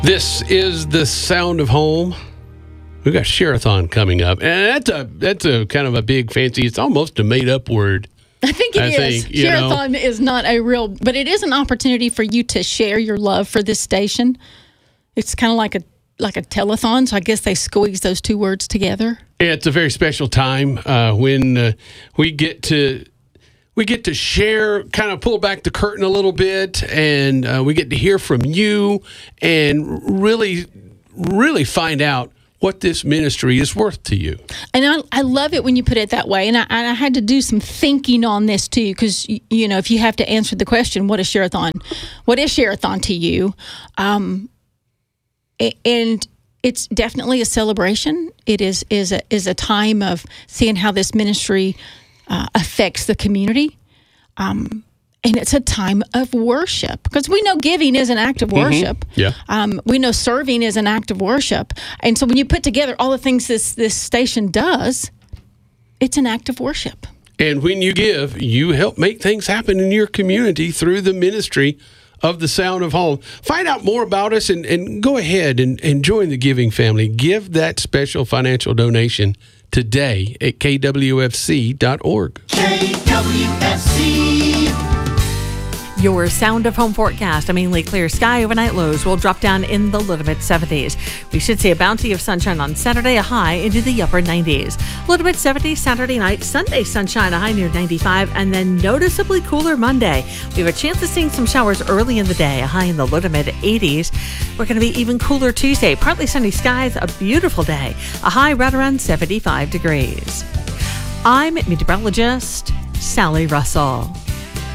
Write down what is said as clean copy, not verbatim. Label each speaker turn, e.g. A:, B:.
A: This is the sound of home. We've got Share-a-thon coming up, and that's a kind of a big fancy. It's almost a made up word.
B: I think it is. Share-a-thon is not a real, but it is an opportunity for you to share your love for this station. It's kind of like a telethon, so I guess they squeeze those two words together.
A: Yeah, it's a very special time when we get to share, kind of pull back the curtain a little bit, and we get to hear from you and really, really find out what this ministry is worth to you.
B: And I love it when you put it that way. And I had to do some thinking on this too, because, you know, if you have to answer the question, what is Share-a-thon? What is Share-a-thon to you? And it's definitely a celebration. It is a time of seeing how this ministry affects the community. And it's a time of worship, because we know giving is an act of worship.
A: Yeah.
B: We know serving is an act of worship. And so when you put together all the things this station does, it's an act of worship.
A: And when you give, you help make things happen in your community through the ministry of the Sound of Home. Find out more about us and go ahead and join the giving family. Give that special financial donation today at kwfc.org.
C: KWFC.
D: Your Sound of Home forecast. A mainly clear sky, overnight lows will drop down in the low to mid 70s. We should see a bounty of sunshine on Saturday, a high into the upper 90s. Low to mid 70s Saturday night, Sunday sunshine, a high near 95, and then noticeably cooler Monday. We have a chance of seeing some showers early in the day, a high in the low to mid 80s. We're going to be even cooler Tuesday, partly sunny skies, a beautiful day, a high right around 75 degrees. I'm meteorologist Sally Russell.